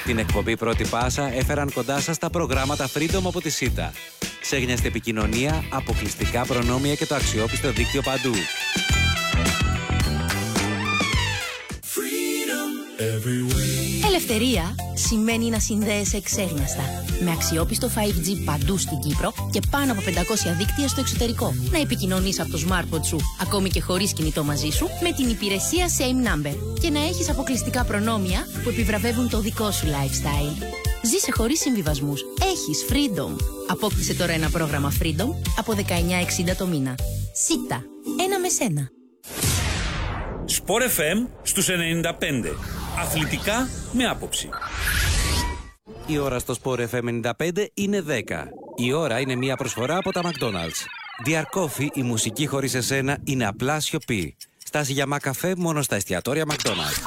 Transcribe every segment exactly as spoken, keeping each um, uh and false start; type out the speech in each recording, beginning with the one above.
Την εκπομπή Πρώτη Πάσα έφεραν κοντά σας τα προγράμματα Freedom από τη ΣΥΤΑ. Ξέγνιαστη επικοινωνία, αποκλειστικά προνόμια και το αξιόπιστο δίκτυο παντού. Ελευθερία σημαίνει να συνδέεσαι εξέγνιαστα. Με αξιόπιστο φάιβ τζι παντού στην Κύπρο και πάνω από πεντακόσια δίκτυα στο εξωτερικό. Να επικοινωνείς από το smartphone σου, ακόμη και χωρίς κινητό μαζί σου, με την υπηρεσία Same Number. Και να έχεις αποκλειστικά προνόμια που επιβραβεύουν το δικό σου lifestyle. Ζήσε χωρίς συμβιβασμούς. Έχεις Freedom. Απόκτησε τώρα ένα πρόγραμμα Freedom από δεκαεννιά εξήντα το μήνα. ΣΥΤΑ. Ένα με σένα. Σπορ εφ εμ στους ενενήντα πέντε. Αθλητικά με άποψη. Η ώρα στο Sport εφ εμ ενενήντα πέντε είναι δέκα. Η ώρα είναι μια προσφορά από τα McDonald's. Dear Coffee, η μουσική χωρίς εσένα είναι απλά σιωπή. Στάση για μακαφέ μόνο στα εστιατόρια McDonald's.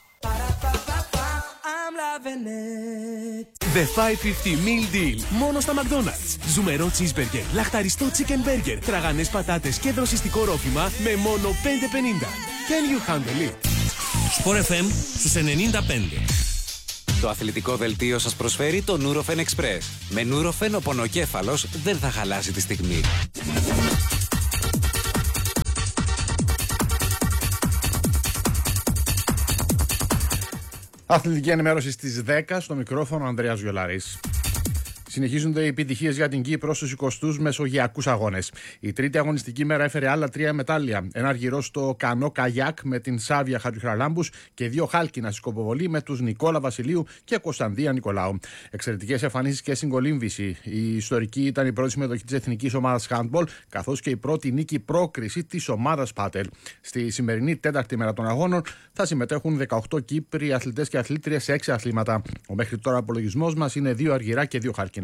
The πεντακόσια πενήντα Meal Deal. Μόνο στα McDonald's. Ζουμερό cheeseburger, λαχταριστό chicken burger, τραγανές πατάτες και δροσιστικό ρόφημα με μόνο πέντε πενήντα. Can you handle it? Σπορ εφ εμ στους ενενήντα πέντε. Το αθλητικό δελτίο σας προσφέρει το Nurofen Express. Με Nurofen ο πονοκέφαλος δεν θα χαλάσει τη στιγμή. Αθλητική ενημέρωση στις δέκα, στο μικρόφωνο Ανδρέας Γιολάρης. Συνεχίζονται οι επιτυχίες για την Κύπρο στους εικοστούς μεσογειακούς αγώνες. Η τρίτη αγωνιστική μέρα έφερε άλλα τρία μετάλλια. Ένα αργυρό στο κανό καγιάκ με την Σάβια Χατζηχραλάμπους και δύο χάλκινα στη σκοποβολή με τους Νικόλα Βασιλείου και Κωνσταντία Νικολάου. Εξαιρετικές εμφανίσεις και συγκολύμβηση. Η ιστορική ήταν η πρώτη συμμετοχή της εθνικής ομάδας handball, καθώς και η πρώτη νίκη πρόκριση της ομάδας Πάτελ. Στη σημερινή τέταρτη μέρα των αγώνων θα συμμετέχουν δεκαοκτώ Κύπροι αθλητές και αθλήτριες σε έξι αθλήματα. Ο μέχρι τώρα απολογισμός μας είναι δύο αργυρά και δύο χάλκινα.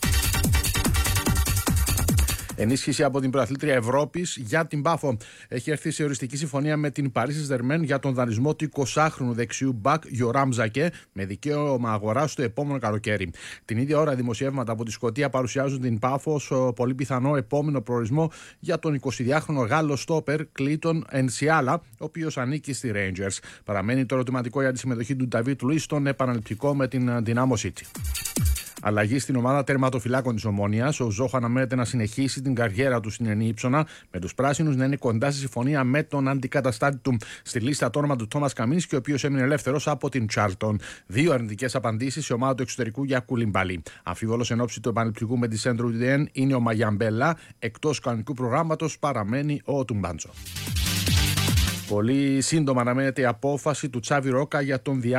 Ενίσχυση από την πρωταθλήτρια Ευρώπης για την Πάφο. Έχει έρθει σε οριστική συμφωνία με την Paris Saint-Germain για τον δανεισμό του εικοσάχρονου δεξιού μπακ Γιοράμ Ζακέ με δικαίωμα αγοράς στο επόμενο καλοκαίρι. Την ίδια ώρα, δημοσιεύματα από τη Σκωτία παρουσιάζουν την Πάφο ως πολύ πιθανό επόμενο προορισμό για τον εικοσιδυάχρονο Γάλλο στόπερ Κλίτον Ενσιάλα, ο οποίος ανήκει στη Rangers. Παραμένει το ερωτηματικό για τη συμμετοχή του Νταβίτ Λουίς στον επαναληπτικό με την Dinamo City. Αλλαγή στην ομάδα τερματοφυλάκων της Ομόνοιας. Ο Ζόχο αναμένεται να συνεχίσει την καριέρα του στην Ενή Ήψονα, με τους πράσινους να είναι κοντά στη συμφωνία με τον αντικαταστάτη του. Στη λίστα το όνομα του Τόμας Καμίνσκι, ο οποίος έμεινε ελεύθερος από την Τσάρλτον. Δύο αρνητικές απαντήσεις σε ομάδα του εξωτερικού για Κουλιμπαλί. Αμφίβολος εν ώψη του επαναληπτικού με τη Σέντρο Ουντιέν είναι ο Μαγιαμπέλα. Εκτός κανονικού προγράμματος παραμένει ο Τουμπάντσο. Πολύ σύντομα αναμένεται η απόφαση του Τσάβι Ρόκα για τον διάρκεια.